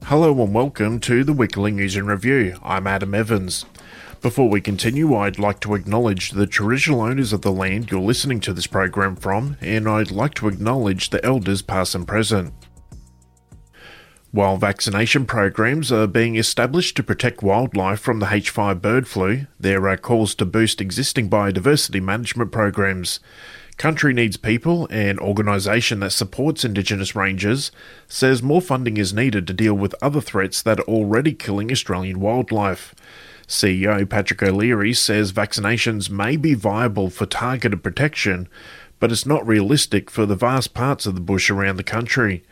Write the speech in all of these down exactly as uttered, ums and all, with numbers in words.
Hello and welcome to the Weekly News and Review. I'm Adam Evans. Before we continue, I'd like to acknowledge the traditional owners of the land you're listening to this program from, and I'd like to acknowledge the elders past and present. While vaccination programs are being established to protect wildlife from the H five bird flu, there are calls to boost existing biodiversity management programs. Country Needs People, an organisation that supports Indigenous rangers, says more funding is needed to deal with other threats that are already killing Australian wildlife. C E O Patrick O'Leary says vaccinations may be viable for targeted protection, but it's not realistic for the vast parts of the bush around the country.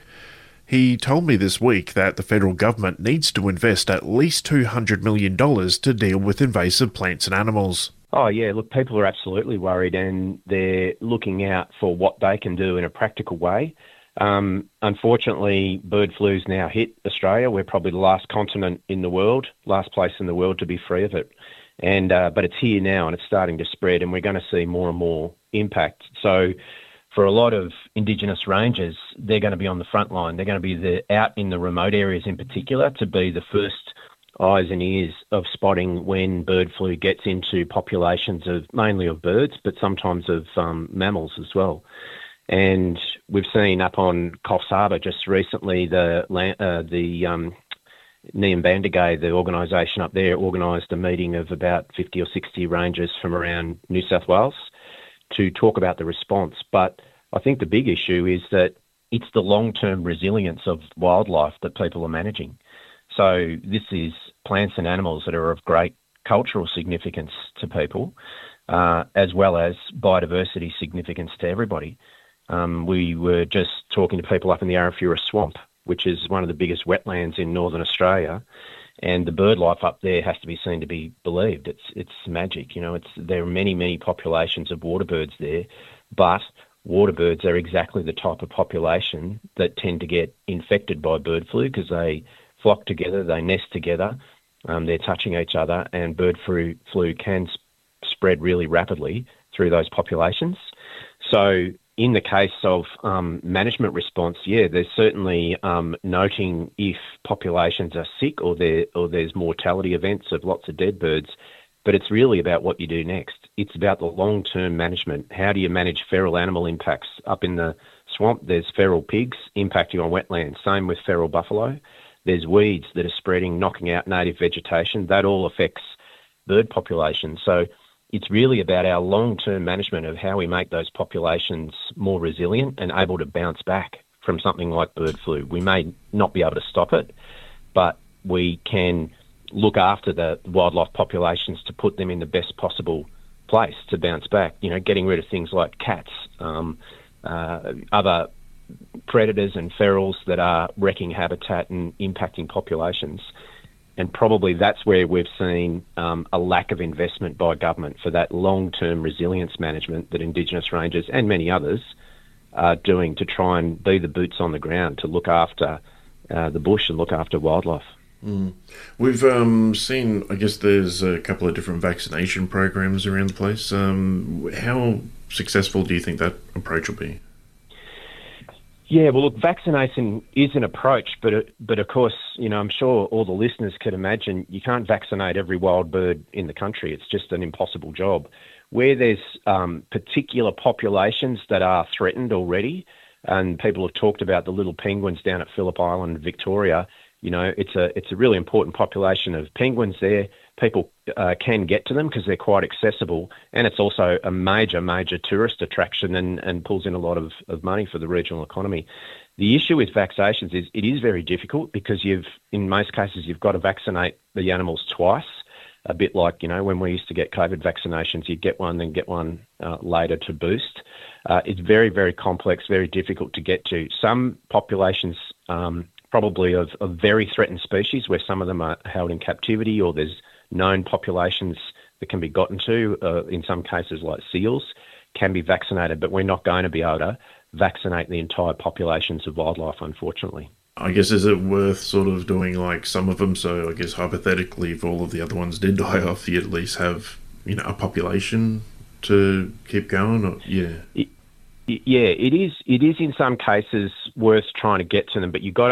He told me this week that the federal government needs to invest at least two hundred million dollars to deal with invasive plants and animals. Oh, yeah, look, people are absolutely worried and they're looking out for what they can do in a practical way. Um, unfortunately, bird flu's now hit Australia. We're probably the last continent in the world, last place in the world to be free of it. And uh, but it's here now and it's starting to spread and we're going to see more and more impact. So for a lot of Indigenous rangers, they're going to be on the front line. They're going to be the, out in the remote areas in particular to be the first eyes and ears of spotting when bird flu gets into populations of mainly of birds, but sometimes of um, mammals as well. And we've seen up on Coffs Harbour just recently the uh, the um, Niambandargay, the organisation up there, organised a meeting of about fifty or sixty rangers from around New South Wales to talk about the response. But I think the big issue is that it's the long-term resilience of wildlife that people are managing. So this is plants and animals that are of great cultural significance to people, uh, as well as biodiversity significance to everybody. Um, we were just talking to people up in the Arafura Swamp, which is one of the biggest wetlands in northern Australia, and the bird life up there has to be seen to be believed. It's it's magic, you know. It's there are many many populations of water birds there, but water birds are exactly the type of population that tend to get infected by bird flu because they flock together, they nest together, um, they're touching each other, and bird flu, flu can sp- spread really rapidly through those populations. So in the case of um, management response, yeah, there's certainly um, noting if populations are sick or, there, or there's mortality events of lots of dead birds, but it's really about what you do next. It's about the long-term management. How do you manage feral animal impacts? Up in the swamp, there's feral pigs impacting on wetlands, same with feral buffalo. There's weeds that are spreading, knocking out native vegetation. That all affects bird populations. So it's really about our long-term management of how we make those populations more resilient and able to bounce back from something like bird flu. We may not be able to stop it, but we can look after the wildlife populations to put them in the best possible place to bounce back. You know, getting rid of things like cats, um, uh, other predators and ferals that are wrecking habitat and impacting populations. And probably that's where we've seen um, a lack of investment by government for that long-term resilience management that Indigenous rangers and many others are doing to try and be the boots on the ground to look after uh, the bush and look after wildlife. Mm. We've um, seen, I guess there's a couple of different vaccination programs around the place. Um, how successful do you think that approach will be? Yeah, well, look, vaccination is an approach, but it, but of course, you know, I'm sure all the listeners could imagine you can't vaccinate every wild bird in the country. It's just an impossible job. Where there's um, particular populations that are threatened already, and people have talked about the little penguins down at Phillip Island, Victoria. You know, it's a it's a really important population of penguins there. People uh, can get to them because they're quite accessible, and it's also a major, major tourist attraction and, and pulls in a lot of, of money for the regional economy. The issue with vaccinations is it is very difficult because you've, in most cases, you've got to vaccinate the animals twice, a bit like, you know, when we used to get COVID vaccinations, you'd get one, then get one uh, later to boost. Uh, it's very, very complex, very difficult to get to. Some populations um, probably of, of very threatened species where some of them are held in captivity or there's known populations that can be gotten to, uh, in some cases like seals, can be vaccinated, but we're not going to be able to vaccinate the entire populations of wildlife, unfortunately. I guess, is it worth sort of doing like some of them? So I guess hypothetically, if all of the other ones did die off, you at least have, you know, a population to keep going? Or, yeah. It, yeah, it is. It is in some cases worth trying to get to them, but you've got to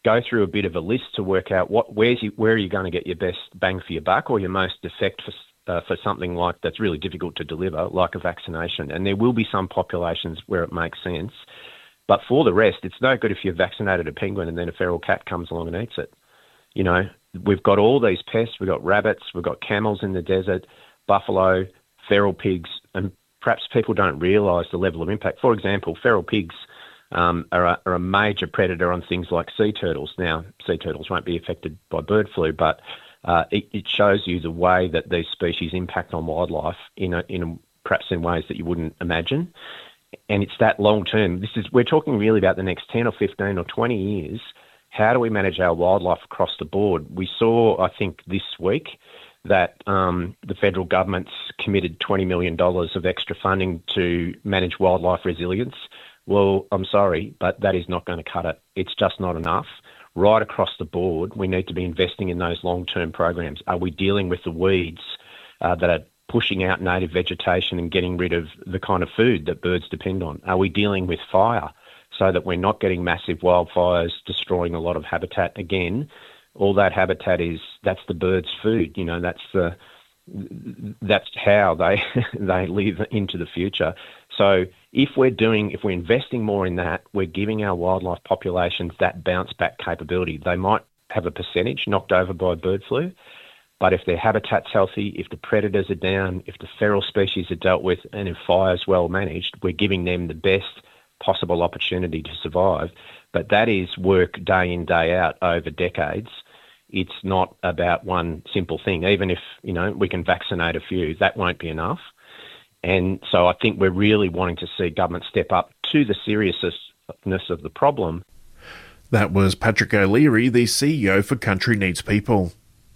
go through a bit of a list to work out what where's you, where are you going to get your best bang for your buck or your most effect for, uh, for something like that's really difficult to deliver, like a vaccination. And there will be some populations where it makes sense. But for the rest, it's no good if you've vaccinated a penguin and then a feral cat comes along and eats it. You know, we've got all these pests. We've got rabbits, we've got camels in the desert, buffalo, feral pigs, and perhaps people don't realise the level of impact. For example, feral pigs um, are, a, are a major predator on things like sea turtles. Now, sea turtles won't be affected by bird flu, but uh, it, it shows you the way that these species impact on wildlife in, a, in a, perhaps in ways that you wouldn't imagine. And it's that long term. This is we're talking really about the next ten or fifteen or twenty years. How do we manage our wildlife across the board? We saw, I think, this week that um, the federal government's committed twenty million dollars of extra funding to manage wildlife resilience. Well, I'm sorry, but that is not going to cut it. It's just not enough. Right across the board, we need to be investing in those long-term programs. Are we dealing with the weeds uh, that are pushing out native vegetation and getting rid of the kind of food that birds depend on? Are we dealing with fire so that we're not getting massive wildfires destroying a lot of habitat? Again, all that habitat is, that's the birds' food. You know, that's the, that's how they they live into the future. So if we're doing, if we're investing more in that, we're giving our wildlife populations that bounce back capability. They might have a percentage knocked over by bird flu, but if their habitat's healthy, if the predators are down, if the feral species are dealt with, and if fire's well managed, we're giving them the best possible opportunity to survive. But that is work day in, day out over decades. It's not about one simple thing. Even if, you know, we can vaccinate a few, that won't be enough. And so I think we're really wanting to see government step up to the seriousness of the problem. That was Patrick O'Leary, the C E O for Country Needs People.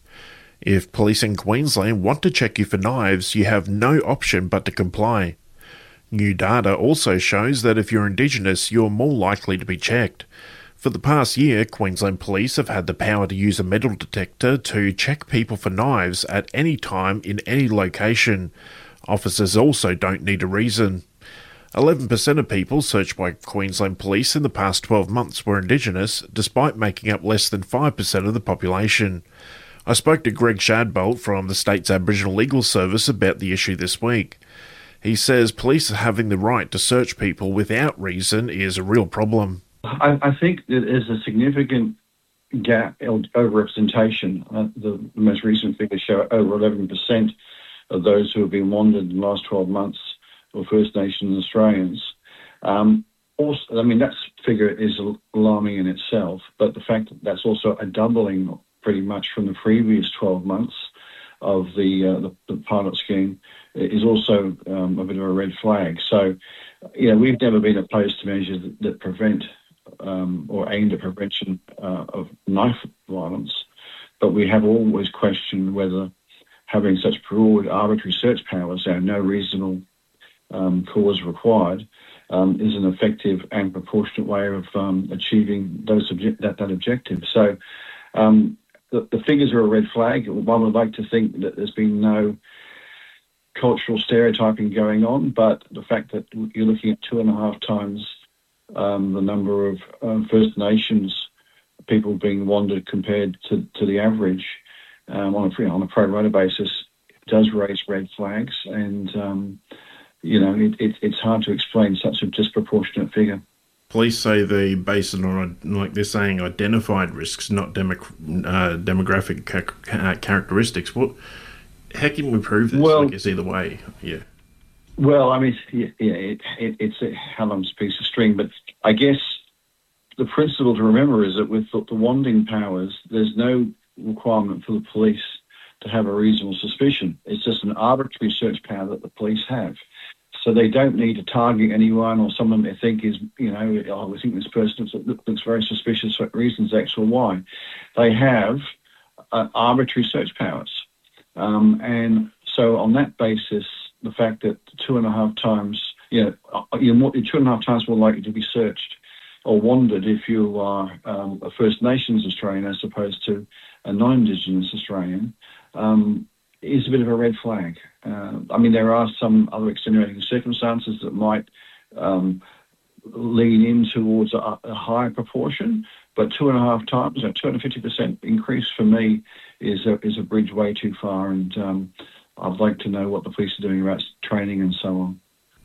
If police in Queensland want to check you for knives, you have no option but to comply. New data also shows that if you're Indigenous, you're more likely to be checked. For the past year, Queensland Police have had the power to use a metal detector to check people for knives at any time in any location. Officers also don't need a reason. eleven percent of people searched by Queensland Police in the past twelve months were Indigenous, despite making up less than five percent of the population. I spoke to Greg Shadbolt from the state's Aboriginal Legal Service about the issue this week. He says police having the right to search people without reason is a real problem. I, I think there is a significant gap or overrepresentation. Uh, the most recent figures show over eleven percent of those who have been wandered in the last twelve months were First Nations Australians. Um, also, I mean, that figure is alarming in itself, but the fact that that's also a doubling pretty much from the previous twelve months of the, uh, the, the pilot scheme is also um, a bit of a red flag. So, you know, we've never been opposed to measures that, that prevent um, or aimed at prevention uh, of knife violence, but we have always questioned whether having such broad arbitrary search powers and no reasonable um, cause required um, is an effective and proportionate way of um, achieving those obje- that, that objective. So um, the, the figures are a red flag. One would like to think that there's been no cultural stereotyping going on, but the fact that you're looking at two and a half times um, the number of uh, First Nations people being wandered compared to, to the average um, on a on a pro rata basis does raise red flags, and um, you know it, it, it's hard to explain such a disproportionate figure. Police say they base it on, like they're saying, identified risks, not demo, uh, demographic ca- characteristics. What? How can we prove this? Well, I guess either way, yeah. Well, I mean, yeah, yeah it, it, it's a how long's a piece of string, but I guess the principle to remember is that with the, the wanding powers, there's no requirement for the police to have a reasonable suspicion. It's just an arbitrary search power that the police have. So they don't need to target anyone or someone they think is, you know, oh, we think this person looks very suspicious for reasons X or Y. They have uh, arbitrary search powers. Um, and so on that basis, the fact that two and a half times, you know, you're, more, you're two and a half times more likely to be searched or wandered if you are um, a First Nations Australian as opposed to a non-Indigenous Australian, um, is a bit of a red flag. Uh, I mean, there are some other extenuating circumstances that might um, lean in towards a, a higher proportion, But two and a half times, a two hundred fifty percent increase for me is a, is a bridge way too far. And um, I'd like to know what the police are doing about training and so on.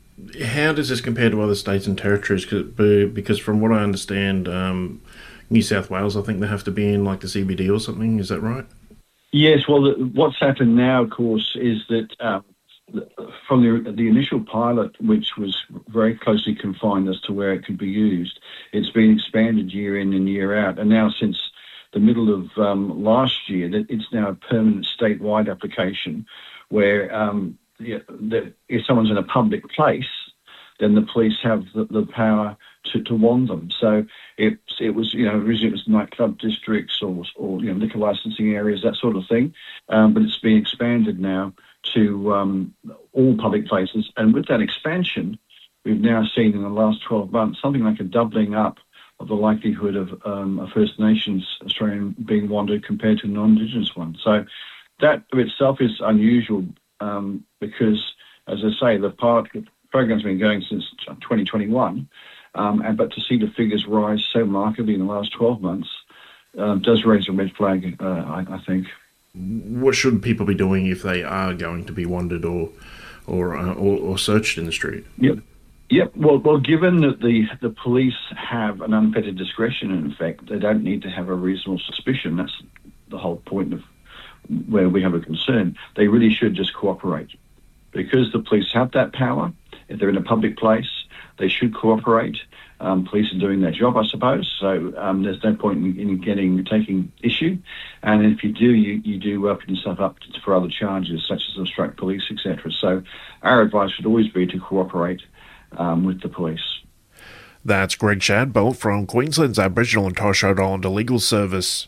How does this compare to other states and territories? Because from what I understand, um, New South Wales, I think they have to be in like the C B D or something. Is that right? Yes. Well, the, what's happened now, of course, is that um, from the, the initial pilot, which was very closely confined as to where it could be used, it's been expanded year in and year out. And now since the middle of um, last year, that it's now a permanent statewide application where um, the, the, if someone's in a public place, then the police have the, the power to, to wand them. So it, it was, you know, originally it was nightclub districts or, or you know, liquor licensing areas, that sort of thing. Um, but it's been expanded now to um, all public places. And with that expansion, we've now seen in the last twelve months something like a doubling up of the likelihood of um, a First Nations Australian being wanted compared to a non-Indigenous one. So that of itself is unusual um, because, as I say, the part, the program's been going since twenty twenty-one, um, and but to see the figures rise so markedly in the last twelve months um, does raise a red flag, uh, I, I think. What should people be doing if they are going to be wanted or or uh, or, or searched in the street? Yep. Yep. Well, well, given that the, the police have an unfettered discretion, in effect, they don't need to have a reasonable suspicion. That's the whole point of where we have a concern. They really should just cooperate. Because the police have that power, if they're in a public place, they should cooperate. Um, police are doing their job, I suppose, so um, there's no point in, in getting taking issue. And if you do, you, you do open yourself up for other charges, such as obstruct police, et cetera. So our advice should always be to cooperate um, with the police. That's Greg Shadbolt from Queensland's Aboriginal and Torres Strait Islander Legal Service.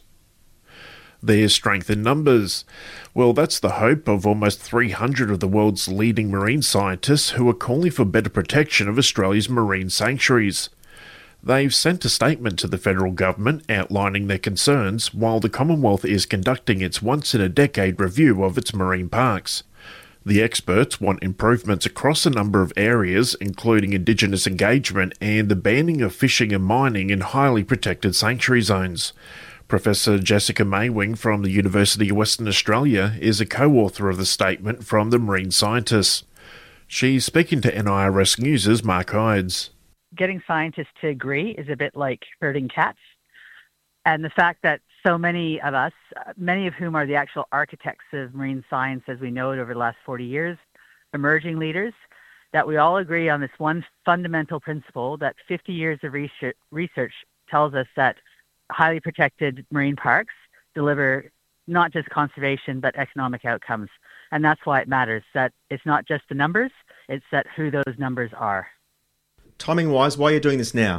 There's strength in numbers. Well, that's the hope of almost three hundred of the world's leading marine scientists who are calling for better protection of Australia's marine sanctuaries. They've sent a statement to the federal government outlining their concerns while the Commonwealth is conducting its once-in-a-decade review of its marine parks. The experts want improvements across a number of areas, including Indigenous engagement and the banning of fishing and mining in highly protected sanctuary zones. Professor Jessica Maywing from the University of Western Australia is a co-author of the statement from the marine scientists. She's speaking to N I R S News' Mark Hydes. Getting scientists to agree is a bit like herding cats. And the fact that so many of us, many of whom are the actual architects of marine science as we know it over the last forty years, emerging leaders, that we all agree on this one fundamental principle that fifty years of research, research tells us that highly protected marine parks deliver not just conservation but economic outcomes. And that's why it matters, that it's not just the numbers, it's that who those numbers are. Timing-wise, why are you doing this now?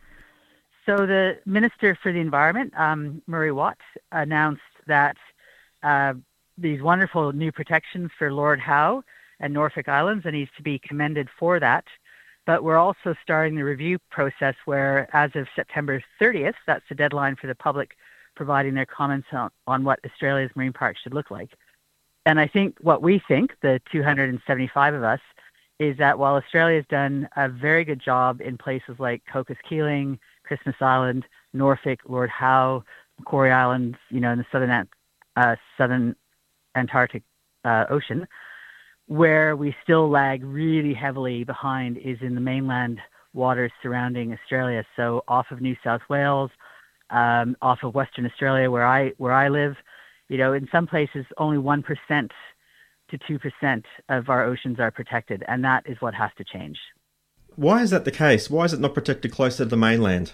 So the Minister for the Environment, um, Murray Watt, announced that uh, these wonderful new protections for Lord Howe and Norfolk Islands, and he's to be commended for that. But we're also starting the review process where, as of September thirtieth, that's the deadline for the public providing their comments on, on what Australia's marine parks should look like. And I think what we think, the two hundred seventy-five of us, is that while Australia's done a very good job in places like Cocos Keeling, Christmas Island, Norfolk, Lord Howe, Macquarie Islands, you know, in the southern uh, southern Antarctic uh, Ocean, where we still lag really heavily behind is in the mainland waters surrounding Australia. So off of New South Wales, um, off of Western Australia, where I where I live, you know, in some places only one percent to two percent of our oceans are protected, and that is what has to change. Why is that the case? Why is it not protected closer to the mainland?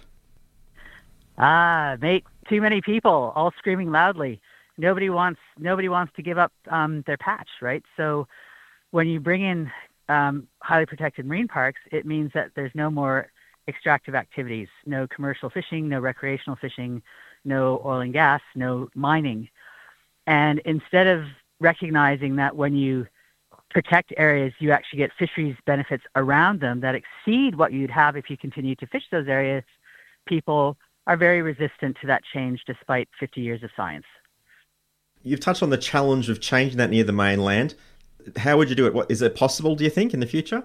Ah, mate, too many people all screaming loudly. Nobody wants nobody wants to give up um, their patch, right? So when you bring in um, highly protected marine parks, it means that there's no more extractive activities, no commercial fishing, no recreational fishing, no oil and gas, no mining. And instead of recognizing that when you protect areas, you actually get fisheries benefits around them that exceed what you'd have if you continue to fish those areas, people are very resistant to that change despite fifty years of science. You've touched on the challenge of changing that near the mainland. How would you do it? What, is it possible, do you think, in the future?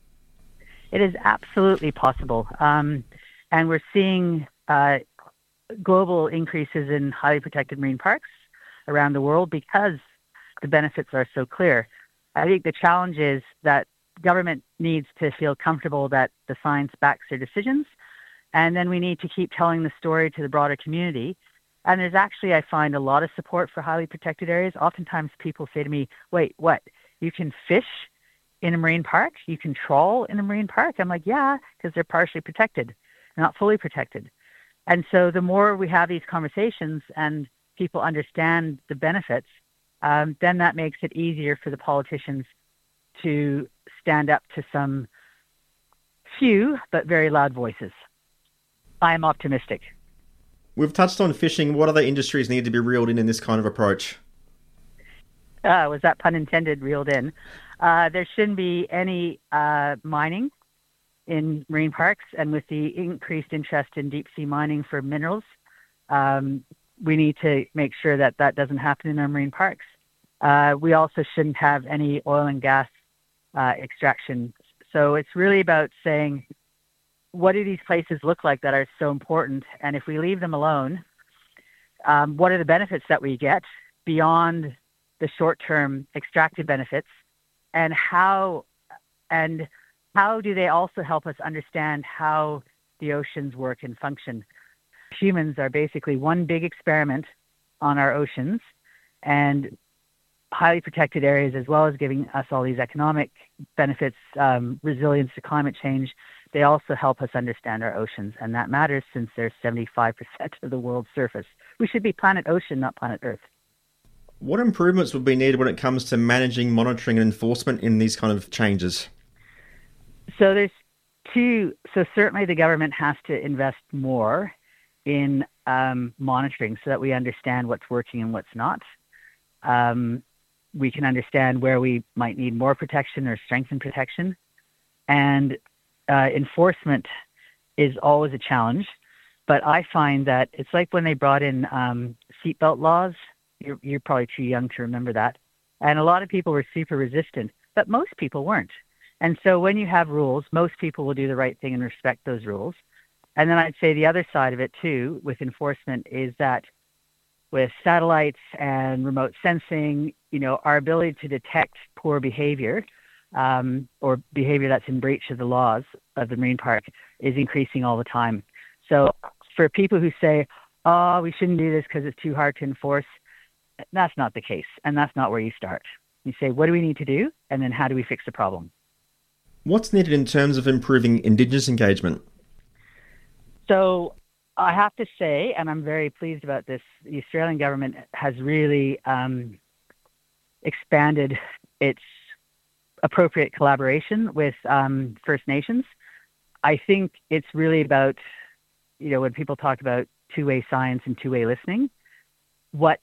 It is absolutely possible. Um, and we're seeing uh, global increases in highly protected marine parks around the world because the benefits are so clear. I think the challenge is that government needs to feel comfortable that the science backs their decisions, and then we need to keep telling the story to the broader community. And there's actually, I find, a lot of support for highly protected areas. Oftentimes people say to me, wait, what? You can fish in a marine park? You can trawl in a marine park? I'm like, yeah, because they're partially protected, not fully protected. And so the more we have these conversations and people understand the benefits, um, then that makes it easier for the politicians to stand up to some few but very loud voices. I am optimistic. We've touched on fishing. What other industries need to be reeled in in this kind of approach? Uh, was that pun intended, reeled in? Uh, there shouldn't be any uh, mining in marine parks, and with the increased interest in deep sea mining for minerals, um, we need to make sure that that doesn't happen in our marine parks. Uh, we also shouldn't have any oil and gas uh, extraction. So it's really about saying, what do these places look like that are so important? And if we leave them alone, um, what are the benefits that we get beyond the short-term extractive benefits? And how and how do they also help us understand how the oceans work and function? Humans are basically one big experiment on our oceans, and highly protected areas, as well as giving us all these economic benefits, um, resilience to climate change, they also help us understand our oceans, and that matters since they're seventy-five percent of the world's surface. We should be planet ocean, not planet Earth. What improvements would be needed when it comes to managing, monitoring and enforcement in these kind of changes? So there's two. So certainly the government has to invest more in um, monitoring so that we understand what's working and what's not. Um, we can understand where we might need more protection or strengthen protection. And uh, enforcement is always a challenge. But I find that it's like when they brought in um, seatbelt laws. You're, you're probably too young to remember that. And a lot of people were super resistant, but most people weren't. And so when you have rules, most people will do the right thing and respect those rules. And then I'd say the other side of it too, with enforcement, is that with satellites and remote sensing, you know, our ability to detect poor behavior um, or behavior that's in breach of the laws of the marine park is increasing all the time. So for people who say, oh, we shouldn't do this because it's too hard to enforce, that's not the case, and that's not where you start. You say, what do we need to do, and then how do we fix the problem? What's needed in terms of improving Indigenous engagement? So I have to say, and I'm very pleased about this, the Australian government has really um, expanded its appropriate collaboration with um, First Nations. I think it's really about, you know, when people talk about two-way science and two-way listening, what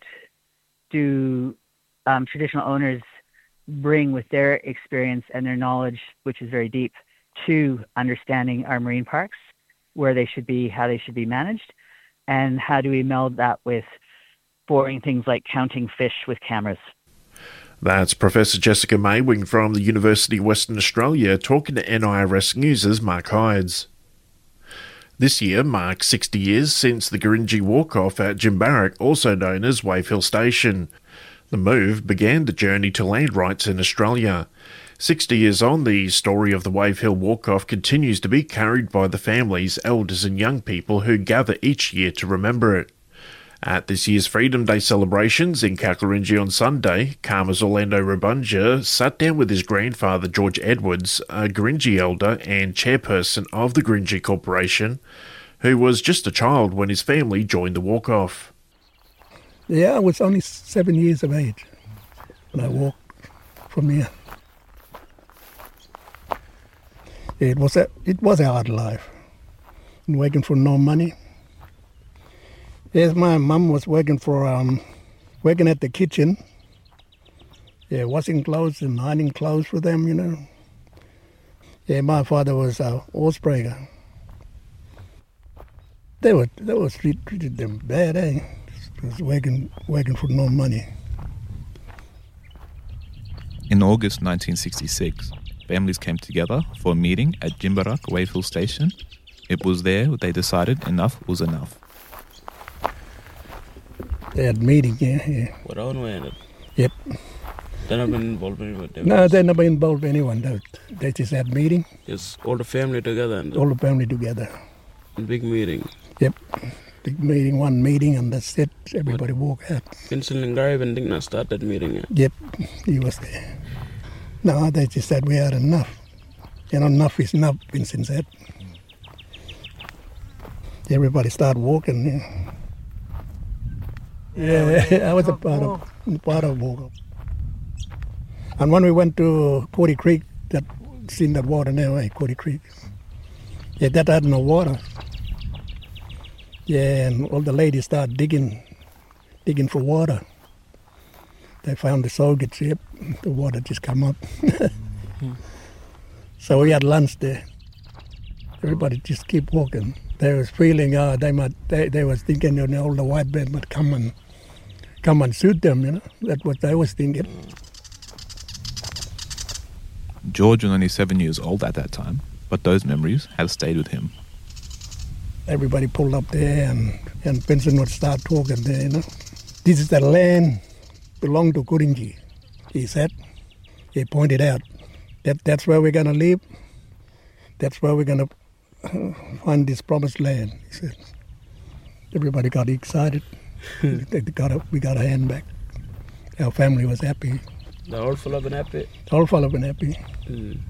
do um, traditional owners bring with their experience and their knowledge, which is very deep, to understanding our marine parks, where they should be, how they should be managed, and how do we meld that with boring things like counting fish with cameras. That's Professor Jessica Maywing from the University of Western Australia talking to N I R S News' Mark Hydes. This year marks sixty years since the Gurindji Walk-Off at Jimbarak, also known as Wave Hill Station. The move began the journey to land rights in Australia. sixty years on, the story of the Wave Hill Walk-Off continues to be carried by the families, elders and young people who gather each year to remember it. At this year's Freedom Day celebrations in Kaklarindji on Sunday, Karma's Orlando Rabunja sat down with his grandfather George Edwards, a Gurindji elder and chairperson of the Gurindji Corporation, who was just a child when his family joined the walk-off. Yeah, I was only seven years of age when I walked from here. It was a, it was a hard life, working for no money. Yes, my mum was working for um, working at the kitchen. Yeah, washing clothes and ironing clothes for them, you know. Yeah, my father was a horse breaker. They were they were treat, treated them bad, eh? Just working working for no money. In August nineteen sixty-six, families came together for a meeting at Jimbarak Wave Hill Station. It was there they decided enough was enough. They had meeting, yeah, yeah. Without knowing it? Yep. They're not been involved with them? No, they never involved anyone. They, they just had meeting. Just all the family together? And all the family together. Big meeting? Yep. Big meeting, one meeting, and that's it. Everybody what? walk out. Vincent Lingarevan did not start that meeting yet? Yep, he was there. No, they just said we had enough. You know, enough is enough, Vincent said. Everybody started walking. Yeah, yeah I was a part of, part of walk. And when we went to Cody Creek, that seen that water now, eh, Cody Creek. Yeah, that had no water. Yeah, and all the ladies started digging, digging for water. They found the Sauget ship, the water just come up. mm-hmm. So we had lunch there. Everybody just keep walking. They was feeling, uh, they might, they, they was thinking, you know, all the white men might come and come and shoot them, you know. That's what they was thinking. George was only seven years old at that time, but those memories had stayed with him. Everybody pulled up there, and, and Vincent would start talking there, you know. This is the land belonged to Kurinji, he said. He pointed out that that's where we're going to live. That's where we're going to find this promised land, he said. Everybody got excited. they got a, we got a hand back. Our family was happy. They're all full of and happy? All full of and happy. Mm.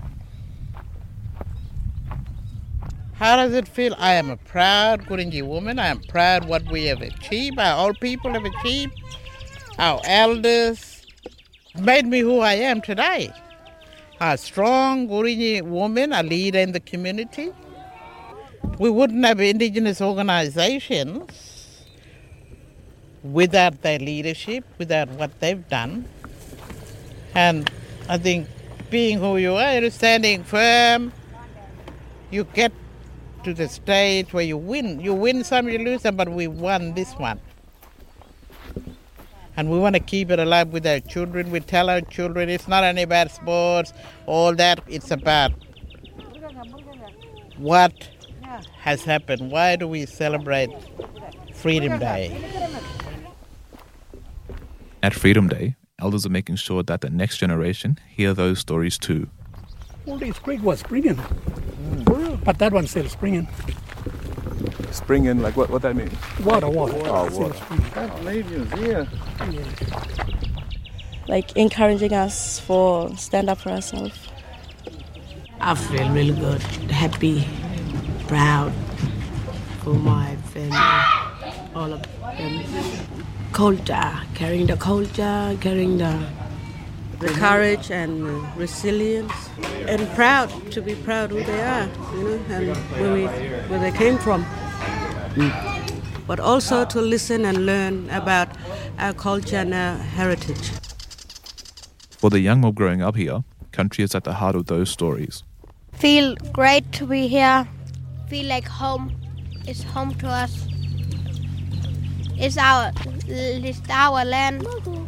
How does it feel? I am a proud Kurinji woman. I am proud what we have achieved, our old people have achieved. Our elders made me who I am today. A strong Kurinji woman, a leader in the community. We wouldn't have indigenous organizations without their leadership, without what they've done. And I think being who you are, you're standing firm, you get to the stage where you win. You win some, you lose some, but we won this one. And we want to keep it alive with our children. We tell our children it's not only about sports, all that. It's about what has happened. Why do we celebrate Freedom Day? At Freedom Day, elders are making sure that the next generation hear those stories too. All this creek was springing, mm. but that one's still springing. Springing, like what? What that mean? Water, water. Oh, water. That lady is here. Yeah. Like encouraging us for stand up for ourselves. I feel really good, happy, proud for my family, all of them. Culture, carrying the culture, carrying the the courage and resilience, and proud to be proud who they are, you know, and where we where they came from. Mm. But also to listen and learn about our culture and our heritage. For the young mob growing up here, country is at the heart of those stories. Feel great to be here. Feel like home. It's home to us. It's our, it's our land.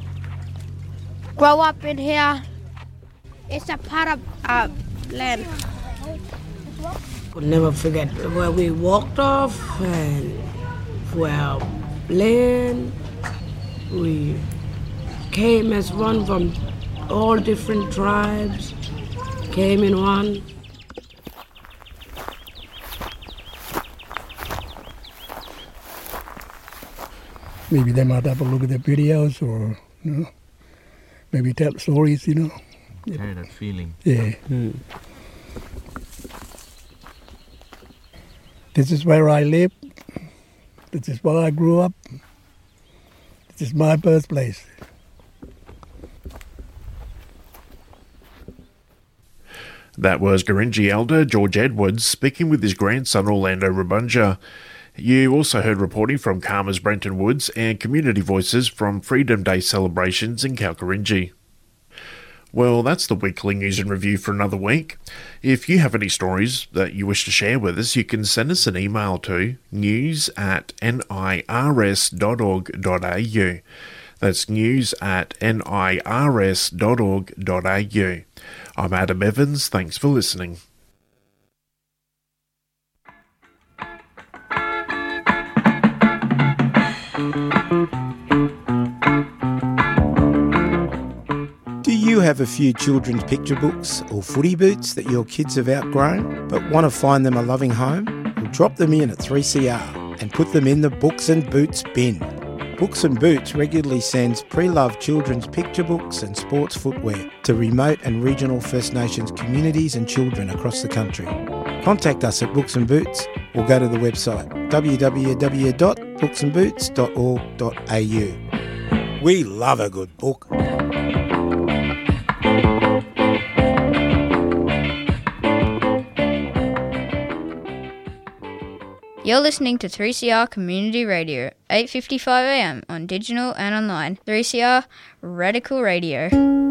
Grow up in here. It's a part of our land. We'll never forget where we walked off and where our land. We came as one from all different tribes, came in one. Maybe they might have a look at the videos or, you know, maybe tell stories, you know. Carry that feeling. Yeah. Mm. This is where I live. This is where I grew up. This is my birthplace. That was Gurindji elder George Edwards speaking with his grandson Orlando Rabunja. You also heard reporting from Karma's Brenton Woods and community voices from Freedom Day celebrations in Kalkarindji. Well, that's the weekly news and review for another week. If you have any stories that you wish to share with us, you can send us an email to news at nirs dot org dot a u. That's news at nirs dot org dot a u. I'm Adam Evans. Thanks for listening. Thank you. have a few children's picture books or footy boots that your kids have outgrown but want to find them a loving home? Well, drop them in at three C R and put them in the Books and Boots bin. Books and Boots regularly sends pre-loved children's picture books and sports footwear to remote and regional First Nations communities and children across the country. Contact us at Books and Boots or go to the website w w w dot books and boots dot org dot a u. We love a good book. You're listening to three C R Community Radio, eight fifty-five a m on digital and online. three C R Radical Radio.